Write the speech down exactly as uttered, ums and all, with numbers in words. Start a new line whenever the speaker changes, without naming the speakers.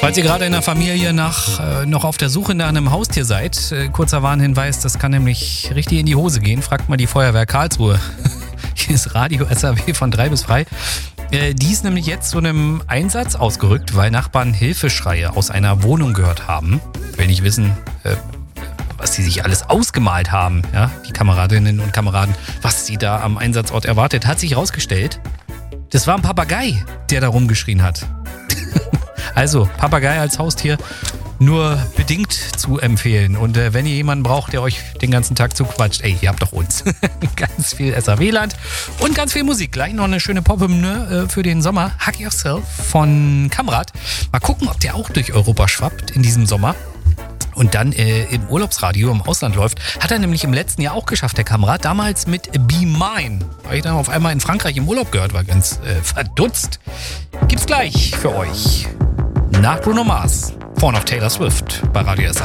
Falls ihr gerade in der Familie nach, äh, noch auf der Suche nach einem Haustier seid, äh, kurzer Warnhinweis, das kann nämlich richtig in die Hose gehen. Fragt mal die Feuerwehr Karlsruhe. Hier ist Radio S R W von drei bis frei. Äh, die ist nämlich jetzt zu einem Einsatz ausgerückt, weil Nachbarn Hilfeschreie aus einer Wohnung gehört haben. Ich will nicht wissen, äh, was die sich alles ausgemalt haben, ja, die Kameradinnen und Kameraden, was sie da am Einsatzort erwartet, hat sich rausgestellt. Das war ein Papagei, der da rumgeschrien hat. Also, Papagei als Haustier nur bedingt zu empfehlen. Und äh, wenn ihr jemanden braucht, der euch den ganzen Tag zuquatscht, ey, ihr habt doch uns. Ganz viel S R W-Land und ganz viel Musik. Gleich noch eine schöne Pop-Hymne äh, für den Sommer. Hug Yourself von Kamrat. Mal gucken, ob der auch durch Europa schwappt in diesem Sommer. Und dann äh, im Urlaubsradio im Ausland läuft. Hat er nämlich im letzten Jahr auch geschafft, der Kamerad. Damals mit Be Mine. Habe ich dann auf einmal in Frankreich im Urlaub gehört, war ganz äh, verdutzt. Gibt's gleich für euch. Nach Bruno Mars. Vorne auf Taylor Swift bei Radio S R W.